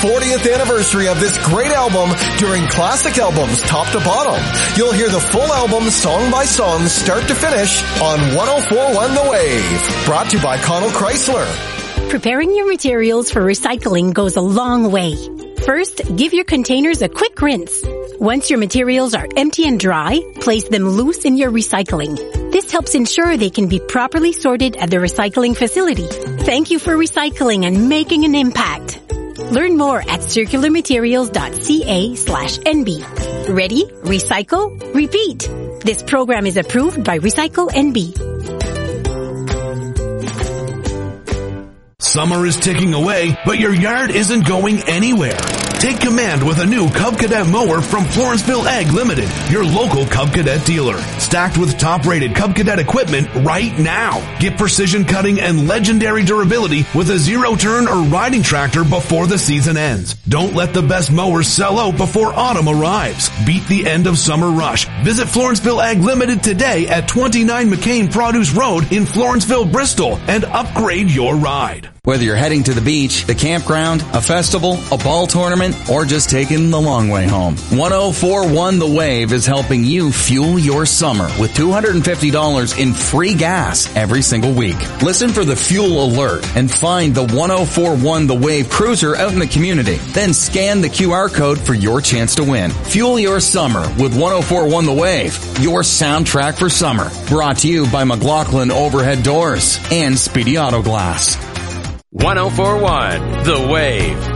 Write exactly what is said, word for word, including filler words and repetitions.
fortieth anniversary of this great album during Classic Albums Top to Bottom. You'll hear the full album song by song, start to finish, on one oh four point one The Wave. Brought to you by Connell Chrysler. Preparing your materials for recycling goes a long way. First, give your containers a quick rinse. Once your materials are empty and dry, place them loose in your recycling. This helps ensure they can be properly sorted at the recycling facility. Thank you for recycling and making an impact. Learn more at circularmaterials.ca slash NB. Ready? Recycle? Repeat. This program is approved by Recycle N B. Summer is ticking away, but your yard isn't going anywhere. Take command with a new Cub Cadet mower from Florenceville Ag Limited, your local Cub Cadet dealer. Stacked with top-rated Cub Cadet equipment right now. Get precision cutting and legendary durability with a zero-turn or riding tractor before the season ends. Don't let the best mowers sell out before autumn arrives. Beat the end of summer rush. Visit Florenceville Ag Limited today at twenty-nine McCain Produce Road in Florenceville, Bristol, and upgrade your ride. Whether you're heading to the beach, the campground, a festival, a ball tournament, or just taking the long way home, one oh four point one The Wave is helping you fuel your summer with two hundred fifty dollars in free gas every single week. Listen for the fuel alert and find the one oh four point one The Wave cruiser out in the community. Then scan the Q R code for your chance to win. Fuel your summer with one oh four point one The Wave, your soundtrack for summer. Brought to you by McLaughlin Overhead Doors and Speedy Auto Glass. one oh four point one The Wave.